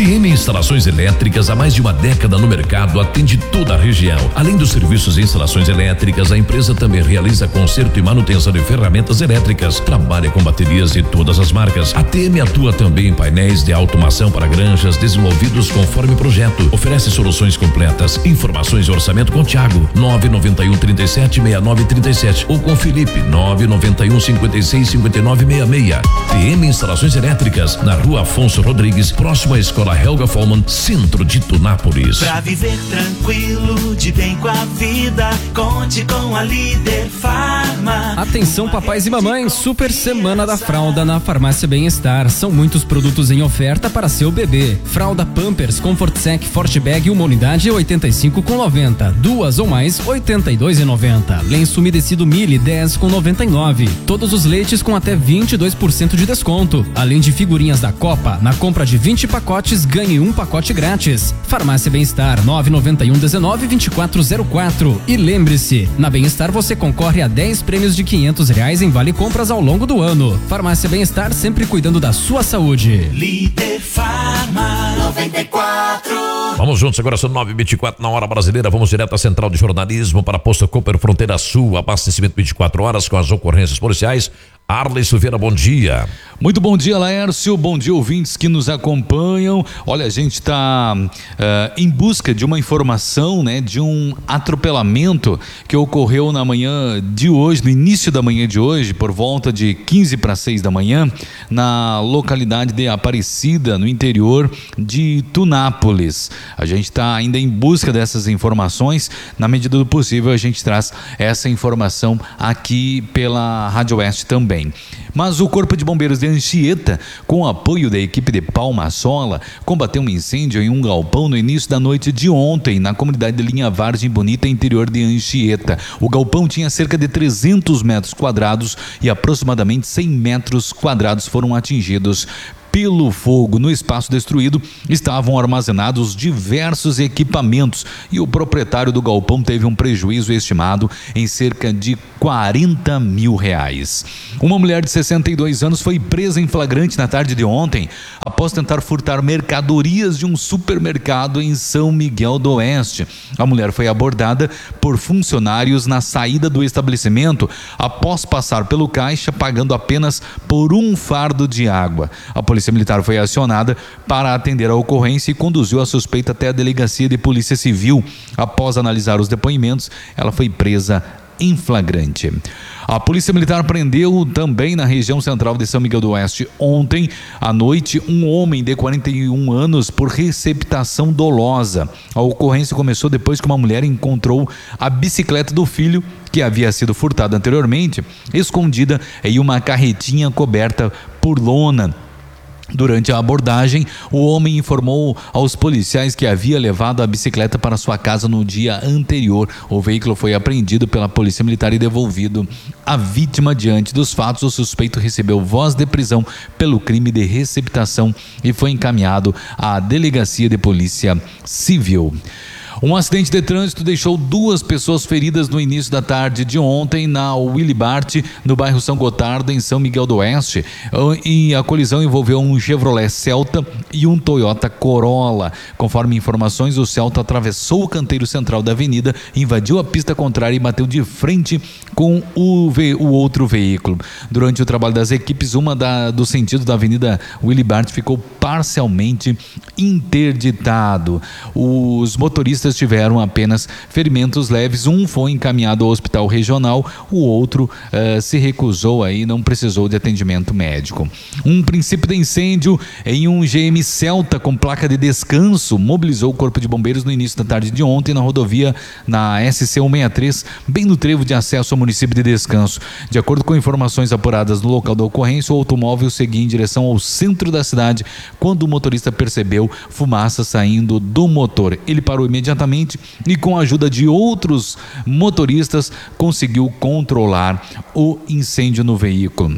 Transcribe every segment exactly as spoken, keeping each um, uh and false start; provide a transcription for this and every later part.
M Instalações Elétricas, há mais de uma década no mercado, atende toda a região. Além dos serviços de instalações elétricas, a empresa também realiza conserto e manutenção de ferramentas elétricas. Trabalha com baterias de todas as marcas. A T M atua também em painéis de automação para granjas, desenvolvidos conforme projeto. Oferece soluções completas. Informações e orçamento com Thiago, nove nove um, trinta e sete, sessenta e nove trinta e sete, ou com Felipe, nove nove um, cinquenta e seis, cinquenta e nove sessenta e seis. T M Instalações Elétricas, na Rua Afonso Rodrigues, próximo à Escola Helga Follmann, centro de Tunápolis. Pra viver tranquilo, de bem com a vida, conte com a Líder Farma. Atenção, papais e mamães, super semana da fralda na Farmácia Bem-Estar. São muitos produtos em oferta para seu bebê. Fralda Pampers Comfort Sec Forte Bag, uma unidade oitenta e cinco com noventa, duas ou mais oitenta e dois e noventa. Lenço umedecido Mili dez com noventa e nove. Todos os leites com até vinte e dois por cento de desconto. Além de figurinhas da Copa, na compra de vinte pacotes ganhe um pacote grátis. Farmácia Bem-Estar, nove nove um, dezenove, vinte e quatro zero quatro. E lembre-se, na Bem-Estar você concorre a dez prêmios de quinhentos reais em vale compras ao longo do ano. Farmácia Bem-Estar, sempre cuidando da sua saúde. Líder Farma noventa e quatro. Vamos juntos, agora são nove e vinte e quatro na hora brasileira. Vamos direto à Central de Jornalismo para Posto Cooper Fronteira Sul. Abastecimento vinte e quatro horas com as ocorrências policiais. Arley Silveira, bom dia. Muito bom dia, Laércio. Bom dia, ouvintes que nos acompanham. Olha, a gente está uh, em busca de uma informação, né, de um atropelamento que ocorreu na manhã de hoje, no início da manhã de hoje, por volta de quinze para seis da manhã, na localidade de Aparecida, no interior de Tunápolis. A gente está ainda em busca dessas informações. Na medida do possível, a gente traz essa informação aqui pela Rádio Oeste também. Mas o Corpo de Bombeiros de Anchieta, com o apoio da equipe de Palma-Sola, combateu um incêndio em um galpão no início da noite de ontem, na comunidade de Linha Vargem Bonita, interior de Anchieta. O galpão tinha cerca de trezentos metros quadrados e aproximadamente cem metros quadrados foram atingidos pelo fogo. No espaço destruído estavam armazenados diversos equipamentos e o proprietário do galpão teve um prejuízo estimado em cerca de quarenta mil reais. Uma mulher de sessenta e dois anos foi presa em flagrante na tarde de ontem após tentar furtar mercadorias de um supermercado em São Miguel do Oeste. A mulher foi abordada por funcionários na saída do estabelecimento após passar pelo caixa pagando apenas por um fardo de água. A polícia A Polícia Militar foi acionada para atender a ocorrência e conduziu a suspeita até a Delegacia de Polícia Civil. Após analisar os depoimentos, ela foi presa em flagrante. A Polícia Militar prendeu também na região central de São Miguel do Oeste ontem à noite um homem de quarenta e um anos por receptação dolosa. A ocorrência começou depois que uma mulher encontrou a bicicleta do filho, que havia sido furtada anteriormente, escondida em uma carretinha coberta por lona. Durante a abordagem, o homem informou aos policiais que havia levado a bicicleta para sua casa no dia anterior. O veículo foi apreendido pela Polícia Militar e devolvido à vítima. Diante dos fatos, o suspeito recebeu voz de prisão pelo crime de receptação e foi encaminhado à Delegacia de Polícia Civil. Um acidente de trânsito deixou duas pessoas feridas no início da tarde de ontem na Willy Bart, no bairro São Gotardo, em São Miguel do Oeste. E a colisão envolveu um Chevrolet Celta e um Toyota Corolla. Conforme informações, o Celta atravessou o canteiro central da avenida, invadiu a pista contrária e bateu de frente com o, ve- o outro veículo. Durante o trabalho das equipes, uma da, do sentido da avenida Willy Bart ficou parcialmente interditado. Os motoristas tiveram apenas ferimentos leves, um foi encaminhado ao hospital regional, o outro uh, se recusou aí, não precisou de atendimento médico. Um princípio de incêndio em um G M Celta com placa de descanso mobilizou o Corpo de Bombeiros no início da tarde de ontem na rodovia na S C cento e sessenta e três, bem no trevo de acesso ao município de Descanso. De acordo com informações apuradas no local da ocorrência, o automóvel seguia em direção ao centro da cidade quando o motorista percebeu fumaça saindo do motor. Ele parou imediatamente e, com a ajuda de outros motoristas, conseguiu controlar o incêndio no veículo.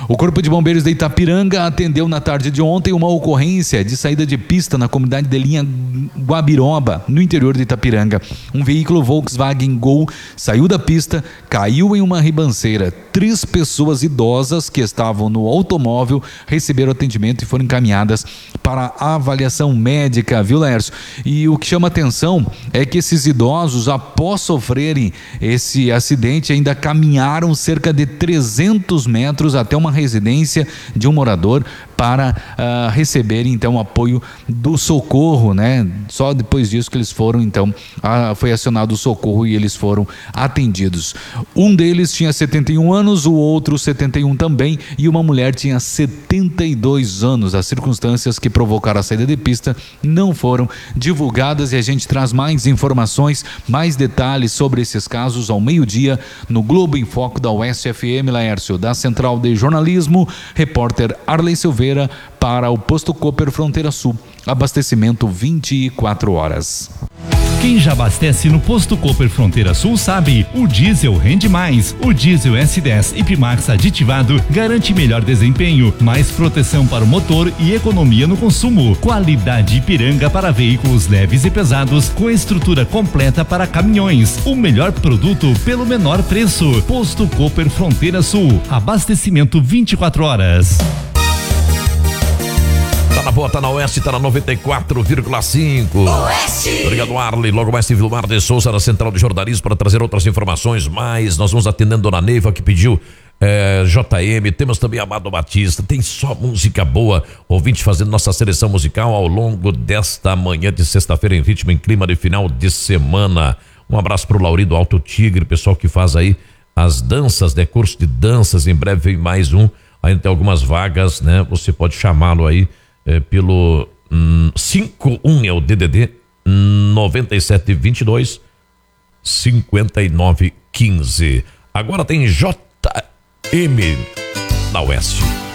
O Corpo de Bombeiros de Itapiranga atendeu na tarde de ontem uma ocorrência de saída de pista na comunidade de linha Guabiroba, no interior de Itapiranga. Um veículo Volkswagen Gol saiu da pista, caiu em uma ribanceira. Três pessoas idosas que estavam no automóvel receberam atendimento e foram encaminhadas para a avaliação médica, viu, Laércio? E o que chama atenção é que esses idosos, após sofrerem esse acidente, ainda caminharam cerca de trezentos metros até uma residência de um morador para uh, receberem então apoio do socorro, né? Só depois disso que eles foram então, uh, foi acionado o socorro e eles foram atendidos. Um deles tinha setenta e um anos, o outro setenta e um também, e uma mulher tinha setenta e dois anos. As circunstâncias que provocaram a saída de pista não foram divulgadas e a gente traz mais informações, mais detalhes sobre esses casos ao meio-dia no Globo em Foco da Oeste F M, Laércio. Da Central de Jornalismo, repórter Arley Silveira para o Posto Cooper Fronteira Sul. Abastecimento vinte e quatro horas. Quem já abastece no Posto Cooper Fronteira Sul sabe, o diesel rende mais. O diesel S dez Ipimax aditivado garante melhor desempenho, mais proteção para o motor e economia no consumo. Qualidade Ipiranga para veículos leves e pesados, com estrutura completa para caminhões. O melhor produto pelo menor preço. Posto Cooper Fronteira Sul. Abastecimento vinte e quatro horas. Tá na boa, tá na Oeste, tá na noventa e quatro vírgula cinco. Oeste. Obrigado, Arley. Logo mais, Vilmar de Souza, na Central de Jornalismo, para trazer outras informações. Mais, nós vamos atendendo Dona Neiva, que pediu é, J M. Temos também Amado Batista. Tem só música boa. Ouvinte fazendo nossa seleção musical ao longo desta manhã de sexta-feira, em ritmo, em clima de final de semana. Um abraço pro Laurido Alto Tigre, pessoal que faz aí as danças, né? Curso de danças. Em breve vem mais um. Ainda tem algumas vagas, né? Você pode chamá-lo aí. É, pelo hum, cinco um é o D D D noventa e sete vinte e dois cinquenta e nove quinze. Agora tem J M na Oeste.